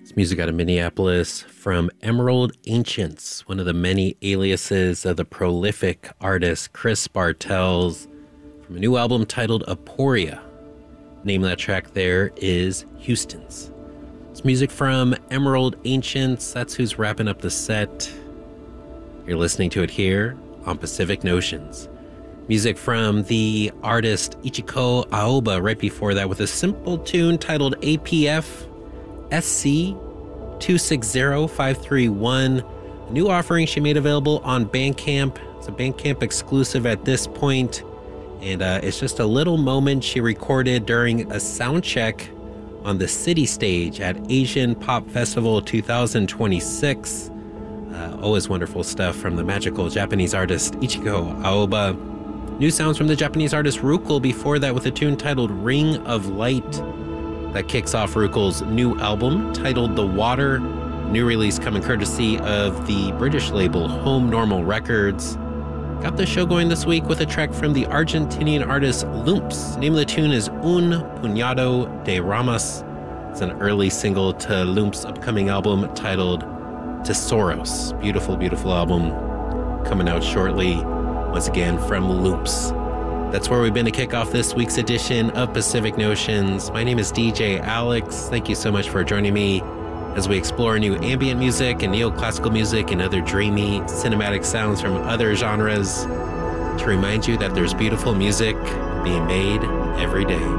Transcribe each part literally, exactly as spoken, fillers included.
It's music out of Minneapolis from Emerald Ancients, one of the many aliases of the prolific artist Chris Bartels, from a new album titled Aporia. The name of that track there is Houston's. It's music from Emerald Ancients. That's who's wrapping up the set. You're listening to it here on Pacific Notions. Music from the artist Ichiko Aoba right before that with a simple tune titled A P F S C two six zero five three one. A new offering she made available on Bandcamp. It's a Bandcamp exclusive at this point, and uh, it's just a little moment she recorded during a sound check on the City Stage at Asian Pop Festival twenty twenty-six. Uh, always wonderful stuff from the magical Japanese artist Ichiko Aoba. New sounds from the Japanese artist Rukel before that with a tune titled Ring of Light. That kicks off Rukel's new album titled The Water. New release coming courtesy of the British label Home Normal Records. Got the show going this week with a track from the Argentinian artist Lumps. Name of the tune is Un Puñado de Ramas. It's an early single to Lumps' upcoming album titled Tesoros. Beautiful, beautiful album coming out shortly. Once again from Lumps. That's where we've been to kick off this week's edition of Pacific Notions. My name is D J Alex. Thank you so much for joining me as we explore new ambient music and neoclassical music and other dreamy cinematic sounds from other genres, to remind you that there's beautiful music being made every day.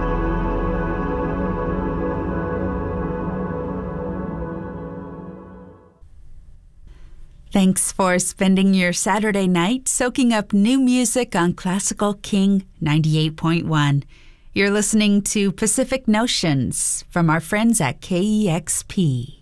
Thanks for spending your Saturday night soaking up new music on Classical King ninety-eight point one. You're listening to Pacific Notions from our friends at K E X P.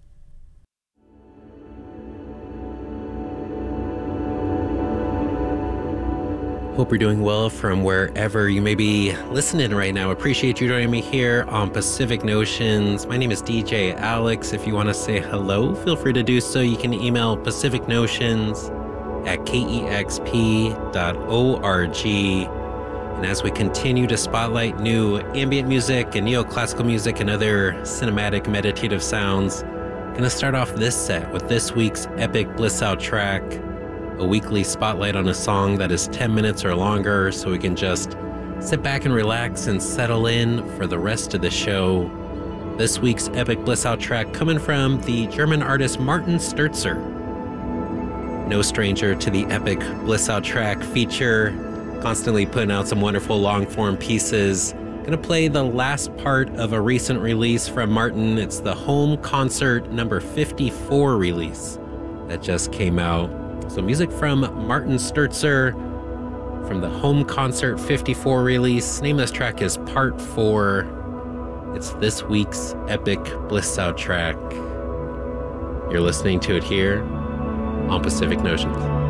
Hope you're doing well from wherever you may be listening right now. Appreciate you joining me here on Pacific Notions. My name is D J Alex. If you want to say hello, feel free to do so. You can email Pacific Notions at K E X P dot org. And as we continue to spotlight new ambient music and neoclassical music and other cinematic meditative sounds, I'm going to start off this set with this week's epic Bliss Out track. A weekly spotlight on a song that is ten minutes or longer, so we can just sit back and relax and settle in for the rest of the show. This week's epic Bliss Out track coming from the German artist Martin Sturzer. No stranger to the epic Bliss Out track feature, constantly putting out some wonderful long-form pieces. Gonna play the last part of a recent release from Martin. It's the Home Concert number fifty-four release that just came out. So music from Martin Sturzer from the Home Concert fifty-four release. Name of this track is Part four. It's this week's epic Bliss Out track. You're listening to it here on Pacific Notions.